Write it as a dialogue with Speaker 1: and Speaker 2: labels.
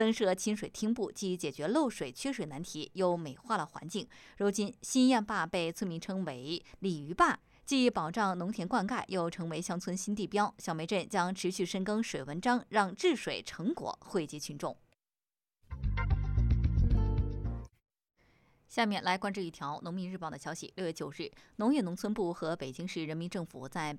Speaker 1: 增设亲水厅部，既解决漏水缺水难题，又美化了环境。如今新堰坝被村民称为鲤鱼坝，既保障农田灌溉，又成为乡村新地标。小梅镇将持续深耕水文章，让治水成果惠及群众。下面来关注一条《农民日报》的消息。6月9日，农业农村部和北京市人民政府在